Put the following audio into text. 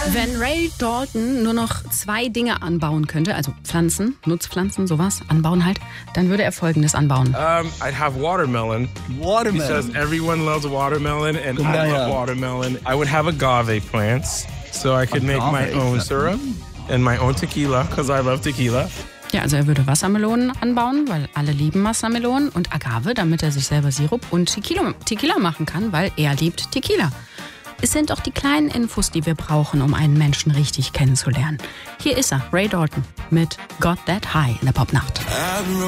Wenn Ray Dalton nur noch 2 Dinge anbauen könnte, also Pflanzen, Nutzpflanzen, sowas anbauen halt, dann würde er Folgendes anbauen. I'd have watermelon. Because everyone loves watermelon and I love watermelon. I would have agave plants so I could make my own syrup and my own tequila because I love tequila. Ja, also er würde Wassermelonen anbauen, weil alle lieben Wassermelonen, und Agave, damit er sich selber Sirup und Tequila machen kann, weil er liebt Tequila. Es sind auch die kleinen Infos, die wir brauchen, um einen Menschen richtig kennenzulernen. Hier ist er, Ray Dalton, mit Got That High in der Popnacht.